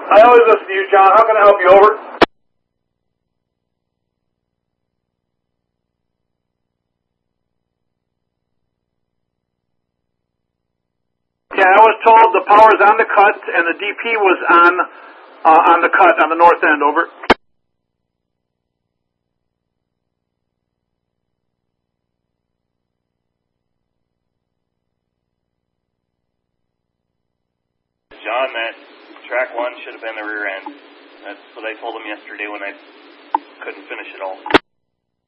I always listen to you, John. How can I help you? Over. Yeah, I was told the power's on the cut and the DP was on the cut on the north end. Over. John, that track one should have been the rear end. That's what I told him yesterday when I couldn't finish it all.